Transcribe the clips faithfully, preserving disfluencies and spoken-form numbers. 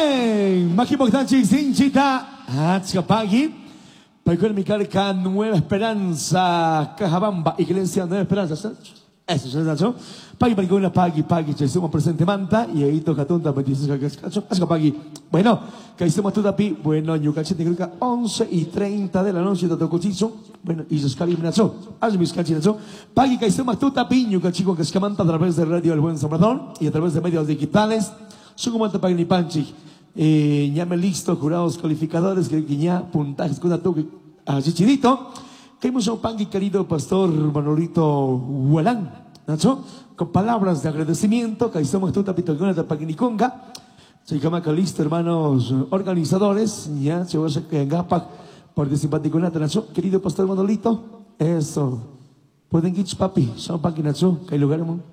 Amén. Makipagtanchik sinchita. Hatska pagi. Pagkuan mikalka Nueva Esperanza. Cajabamba. Iglesia Nueva Esperanza. Eso es Nacho. Pagi pagkuan pagi pagi. Jesús presente manta. Y ahí toca tonta. Hatska pagi. Bueno. Que hicimos tu tapi. Bueno. Yucachi te creo once y treinta de la noche. Te tocó chicho. Bueno. Y sus cali Nacho. Haz mis cachi Nacho. Pagi que hicimos tu tapi. Yucachi con cascamanta a través de Radio El Buen Salvador. Y a través de medios digitales. Sugumanta Pagni Panchi, eh, llame listo, jurados calificadores, que ya puntajes con toque así chidito. Que hemos un pangui querido pastor Manolito Huelán, ¿nacho? Con palabras de agradecimiento, que estamos tú tapito con la Pagni Conga. Se llama listo, hermanos organizadores, ya se va a hacer que en Gapac participante con la ¿nacho? Querido pastor Manolito, eso. Pueden ir papi, son pangui ¿nacho? Que hay lugar, hermano.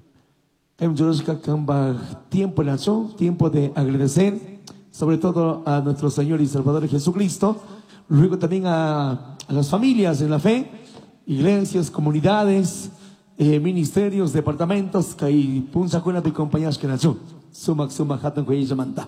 Tiempo nacho, tiempo de agradecer, sobre todo a nuestro Señor y Salvador Jesucristo, luego también a, a las familias en la fe, iglesias, comunidades, eh, ministerios, departamentos, que hay punza con la compañías que nacho, sumak sumak hatan que ella manda.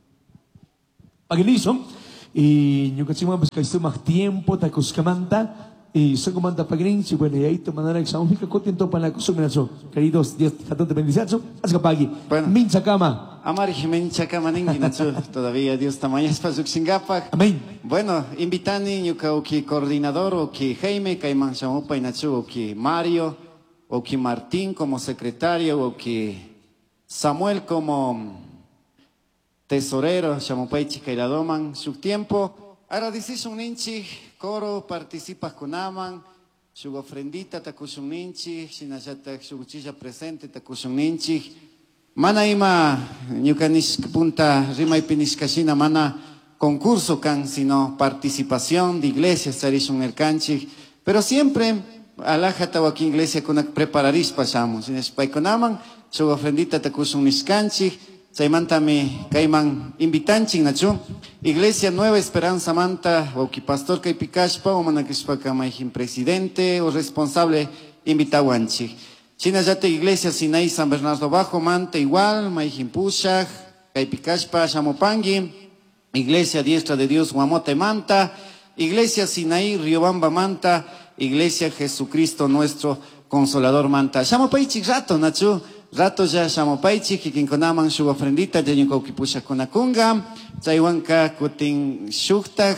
Pagiliso, y yo que pues que sumak tiempo ta kuskamanta. Y son como anda pagrinchi, bueno, y ahí te mandará examen, que contento para la consuminación. Queridos, Dios te bendiga, haz que pague. Bueno. Mincha cama. Amar mincha cama ningi nacho. Todavía Dios tamaña es para su xingapak. Amén. Bueno, invitani yuka o que coordinador o que Jaime, Caiman Shamupa y Nacho, o que Mario, o que Martín como secretario, o que Samuel como tesorero, Shamupa y Chicairadoman, su tiempo. Ahora dices un ninchi, coro, participas con Aman, su ofrendita, takus un ninchi, sinayata, su cuchilla presente, takus un ninchi. Mana ima, nyukanish punta, rima y pinishkashina, mana concurso can, sino participación de iglesias, sarish un ercanchi. Pero siempre, alajata o aquí iglesia con prepararish pasamos. Sin con Aman, su ofrendita, takus un niscanchi. Saimantami Caiman invitanchi nacho Iglesia Nueva Esperanza Manta o que pastor que picashpa o manakishpa kamajin presidente o responsable invitawanchi. China yate Iglesia Sinaí San Bernardo Bajo Manta igual majin pushaj kai picashpa shamopangi. Iglesia Diestra de Dios Guamote Manta. Iglesia Sinaí Riobamba Manta. Iglesia Jesucristo nuestro Consolador Manta. Shamopaichi rato nacho. Rato ya Shamopaichi, que quien conaman su ofrendita, ya yo que pusha con acunga, Chaiwanka kutin shuktaj,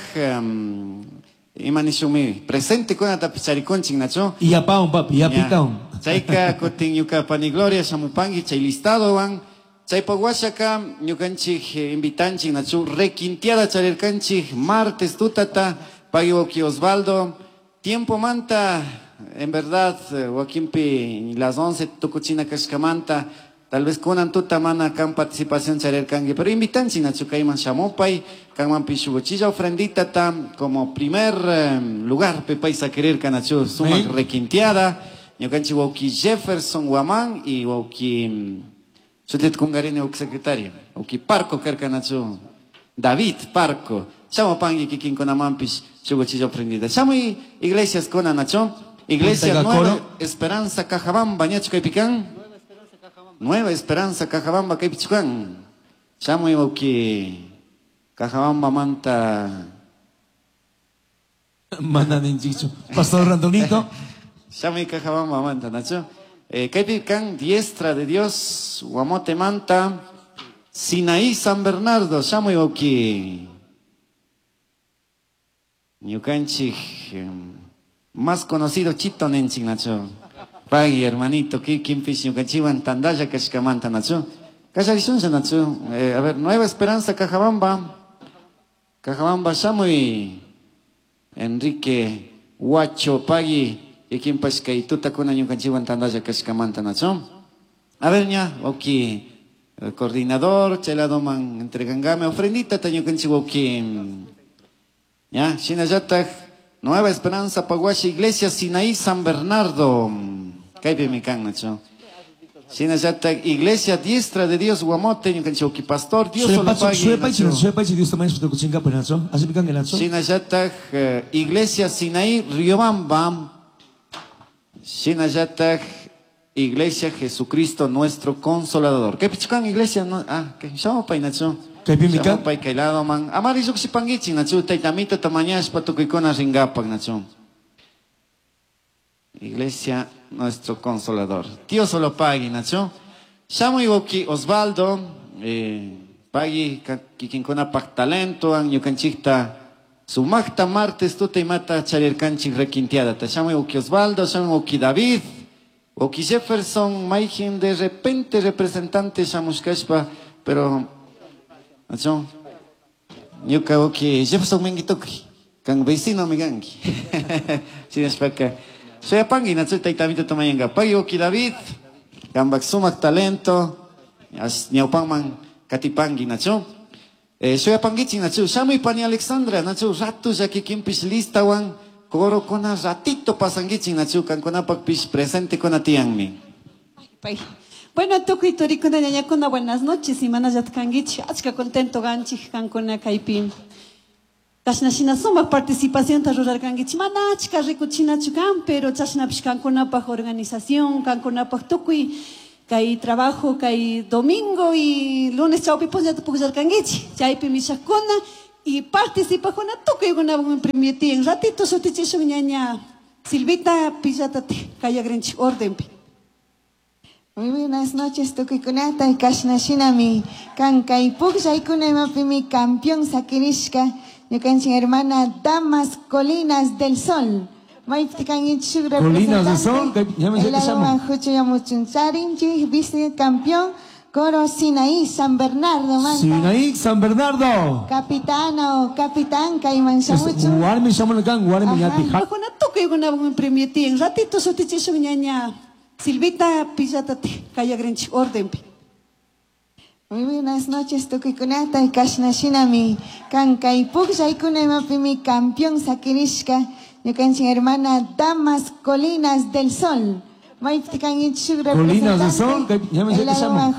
imanishumi, presente con atapicharicon nacho. Y ya paun, papi, ya picaun. Chaika kutin yuka panigloria, Shamopangi, chay listado van, Chaipaguashaka, yukanchik invitanchik nacho, requintiada charercanchik, martes tutata, Pagiboki Osvaldo, tiempo manta. En verdad, Joaquín las once tucuchina cascamanta, tal vez con antuta mana can participación charer cangue, pero invitan china chukaiman shamopay, canman pishugochilla ofrendita tam, como primer eh, lugar pepaisa querer canachu, suma requinteada, ñocanchi wauki Jefferson Guamán y wauki sutet kungarine wauki secretario, wauki Parco kercanachu, David Parco, shamopangi kikin con amampis shugochilla ofrendita, shamo iglesias con anacho. Iglesia Nueva Esperanza Cajabamba, ñacho Caipicán. Nueva Esperanza Cajabamba, Caipichucán. Chamo y que Cajabamba manta. Manda ninjicho. Pastor Randonito. Chamo y Cajabamba manta, Nacho. Caipicán, Diestra de Dios, Guamote Manta. Sinaí San Bernardo, chamo y que Ñucanchi. Más conocido Chito Nenching Nacho. Pagui, hermanito, que quien fish cachivan tandaya cascamanta Nacho. Cacharizunza Nacho. Eh, a ver, Nueva Esperanza Cajabamba. Cajabamba Samuy. Enrique Huacho Pagui. Y quien pasca y tuta con año cachivan tandaya cascamanta Nacho. A ver, ya, ok. El coordinador, cheladoman, entregangame, ofrendita, taño canchivo, ok. Ya, Shinayata. Nueva Esperanza, Paguashi, Iglesia Sinaí San Bernardo. Caipe mi can, Nacho. Sinayata, Iglesia Diestra de Dios, Guamote, Ñucanchoki, Pastor, Dios solo pague. Sinayata, Iglesia Sinaí, Riobamba. Sinayata, Iglesia Jesucristo, nuestro Consolador. ¿Qué pichucan, Iglesia? No, ah, ¿qué? Chao, Painacho. Kaypi Mika. Siya pa'y kailado mang. Amarisok si Pangitsin na tsu. Tay tamito tamanyas patukoy ko na ringapag na tsu. Iglesia, nuestro consolador. Tío solo pagi na tsu. Siya mo iwoki Osvaldo. Eh, pagi kikinkuna pak talento ang yukanchikta. Sumakta martes tu te mata charir kanchik requinteada. Te llamo Oki Osvaldo, llamo Oki David, Oki Jefferson, Maikin de repente representante llamos Kashpa, pero ¿no? Yuka Oki Jefferson mengitoki, kang vecino migangi. Si despaka. Soy apangi na soy taitamito tomayanga. Pagi Oki David, kambak sumak talento, as niaupangman katipangi na cho. Eh, soy apangitsin na chu, Samoy pani Alexandra na chu, rato ya kikimpis lista wang koro kona ratito pasangitsin na chu, kan kona pagpis presente kona tiangmi. Bueno, toco y torico na ñaña kona buenas noches, y mana yat kangich, achka contento ganchi, kan kona kaipim. Kashna shina suma participación ta rural kangich, mana achka rikuchina chukan, pero chashna pishkan kona pag organización, kan kona pag tukui. Kay trabajo, kay domingo y lunes chaupi pues ya te puedo hacer canguichi. Chaipi mi chacona y participa con la toca y con un primiti. En ratito so te chiso ñaña Silvita pillatate, kaya grenchi orden. Muy buenas noches, toki kunata y kashnashina mi kanka y pugja y kunemapi mi campeón sakirishka. Yo canchi hermana Damas Colinas del Sol. Colinas del Sol, ya me sé que llamo. Vice campeón, Coro Sinaí, San Bernardo. Sinaí, San Bernardo. Capitana o capitán, Caiman Samucho. Guar me llamo el gang, guar me llamo el Con la toca y con un primiti. En ratito so te chiso ñaña Silvita pillatate, kaya grenchi orden. Muy buenas noches, toki kunata y kashnashina mi kanka y pugja y kunemapi mi campeón sakirishka. Yo canchi hermana Damas Colinas del Sol. Colinas del Sol, ya me sé que llamo.